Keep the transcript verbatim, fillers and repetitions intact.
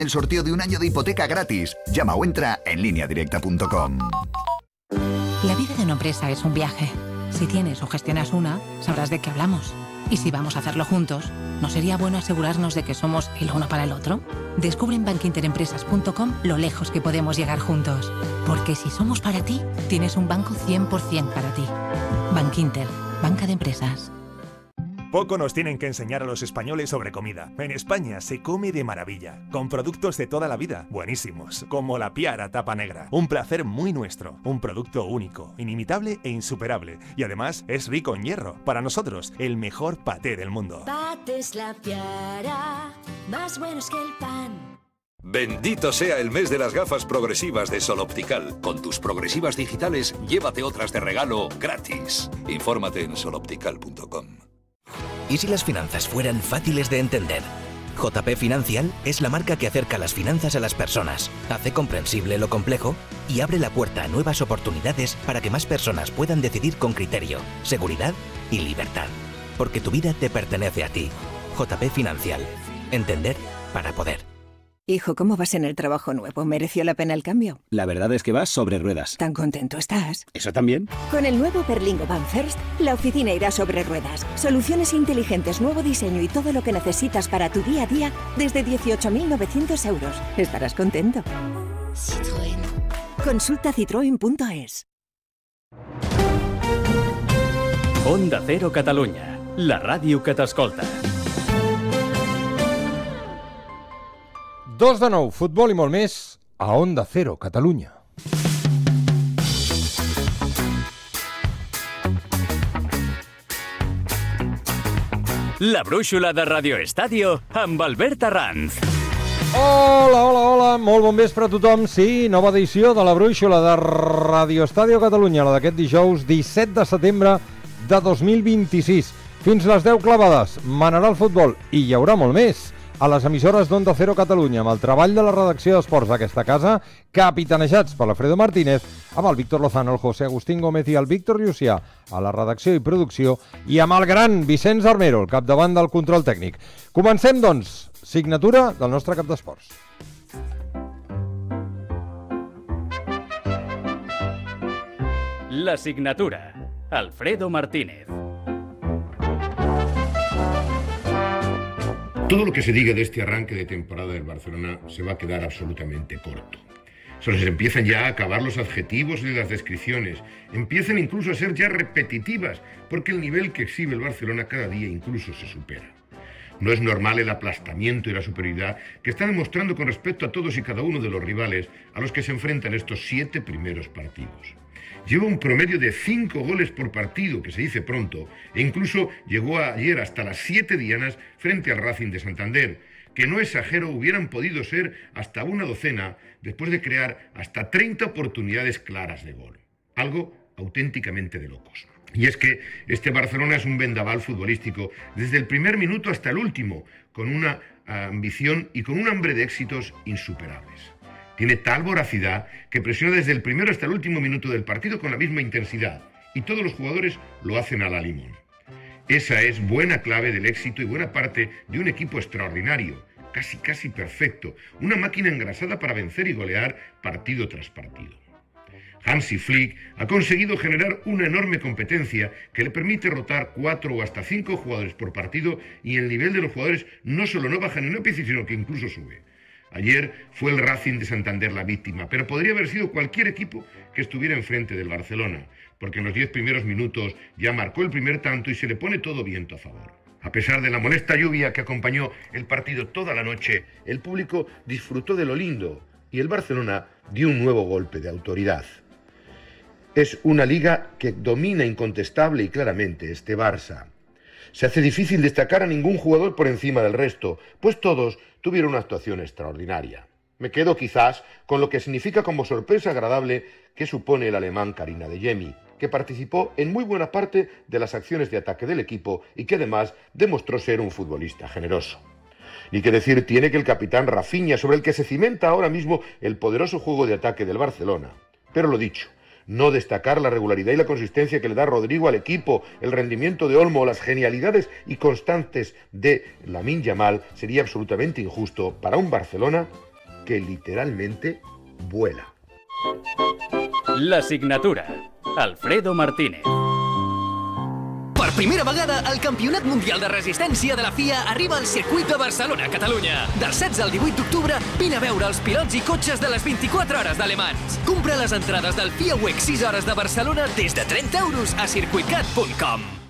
El sorteo de un año de hipoteca gratis. Llama o entra en línea directa punto com. La vida de una empresa es un viaje. Si tienes o gestionas una, sabrás de qué hablamos. Y si vamos a hacerlo juntos, ¿no sería bueno asegurarnos de que somos el uno para el otro? Descubre en bankinterempresas punto com lo lejos que podemos llegar juntos. Porque si somos para ti, tienes un banco cien por ciento para ti. Bankinter, banca de empresas. Poco nos tienen que enseñar a los españoles sobre comida. En España se come de maravilla, con productos de toda la vida, buenísimos, como la Piara Tapa Negra. Un placer muy nuestro, un producto único, inimitable e insuperable. Y además es rico en hierro. Para nosotros, el mejor paté del mundo. Patés La Piara, más buenos que el pan. Bendito sea el mes de las gafas progresivas de Sol Optical. Con tus progresivas digitales, llévate otras de regalo gratis. Infórmate en sol optical punto com. ¿Y si las finanzas fueran fáciles de entender? J P Financial es la marca que acerca las finanzas a las personas, hace comprensible lo complejo y abre la puerta a nuevas oportunidades para que más personas puedan decidir con criterio, seguridad y libertad. Porque tu vida te pertenece a ti. J P Financial. Entender para poder. Hijo, ¿cómo vas en el trabajo nuevo? ¿Mereció la pena el cambio? La verdad es que vas sobre ruedas. ¿Tan contento estás? ¿Eso también? Con el nuevo Berlingo Van First, la oficina irá sobre ruedas. Soluciones inteligentes, nuevo diseño y todo lo que necesitas para tu día a día desde dieciocho mil novecientos euros. Estarás contento. Citroën. Consulta citroen punto es. Onda Cero Catalunya, la ràdio que t'escolta. Dos de nou, futbol i molt més a Onda Cero, Catalunya. La brúixola de Radio Estadio amb Albert Arranz. Hola, hola, hola, molt bon vespre a tothom. Sí, nova edició de la brúixola de Radio Estadio Catalunya, la d'aquest dijous disset de setembre de dos mil vint-i-sis. Fins les deu clavades, manarà el futbol i hi haurà molt més a les emissores d'Onda Cero Catalunya, amb el treball de la redacció d'esports d'aquesta casa, capitanejats per l'Alfredo Martínez, amb el Víctor Lozano, el José Agustín Gómez i el Víctor Llucià a la redacció i producció, i amb el gran Vicenç Armero, al capdavant del control tècnic. Comencem, doncs, signatura del nostre cap d'esports. La signatura, Alfredo Martínez. Todo lo que se diga de este arranque de temporada del Barcelona se va a quedar absolutamente corto. Se les empiezan ya a acabar los adjetivos y las descripciones. Empiezan incluso a ser ya repetitivas, porque el nivel que exhibe el Barcelona cada día incluso se supera. No es normal el aplastamiento y la superioridad que están demostrando con respecto a todos y cada uno de los rivales a los que se enfrentan estos siete primeros partidos. Lleva un promedio de cinco goles por partido, que se dice pronto, e incluso llegó ayer hasta las siete dianas frente al Racing de Santander, que no exagero hubieran podido ser hasta una docena después de crear hasta treinta oportunidades claras de gol. Algo auténticamente de locos. Y es que este Barcelona es un vendaval futbolístico desde el primer minuto hasta el último, con una ambición y con un hambre de éxitos insuperables. Tiene tal voracidad que presiona desde el primero hasta el último minuto del partido con la misma intensidad, y todos los jugadores lo hacen a la limón. Esa es buena clave del éxito y buena parte de un equipo extraordinario, casi casi perfecto, una máquina engrasada para vencer y golear partido tras partido. Hansi Flick ha conseguido generar una enorme competencia que le permite rotar cuatro o hasta cinco jugadores por partido, y el nivel de los jugadores no solo no baja ni un ápice, sino que incluso sube. Ayer fue el Racing de Santander la víctima, pero podría haber sido cualquier equipo que estuviera enfrente del Barcelona, porque en los diez primeros minutos ya marcó el primer tanto y se le pone todo viento a favor. A pesar de la molesta lluvia que acompañó el partido toda la noche, el público disfrutó de lo lindo y el Barcelona dio un nuevo golpe de autoridad. Es una liga que domina incontestable y claramente este Barça. Se hace difícil destacar a ningún jugador por encima del resto, pues todos tuvieron una actuación extraordinaria. Me quedo quizás con lo que significa como sorpresa agradable que supone el alemán Karim Adeyemi, que participó en muy buena parte de las acciones de ataque del equipo y que además demostró ser un futbolista generoso. Ni que decir tiene que el capitán Rafinha, sobre el que se cimenta ahora mismo el poderoso juego de ataque del Barcelona. Pero lo dicho, no destacar la regularidad y la consistencia que le da Rodrigo al equipo, el rendimiento de Olmo, las genialidades y constantes de Lamine Yamal sería absolutamente injusto para un Barcelona que literalmente vuela. La signatura. Alfredo Martínez. Per primera vegada, el Campionat Mundial de Resistència de la F I A arriba al circuit de Barcelona, Catalunya. Del setze al divuit d'octubre, vine a veure els pilots i cotxes de les vint-i-quatre hores d'Alemans. Compra les entrades del F I A Week sis hores de Barcelona des de trenta euros a circuitcat punt com.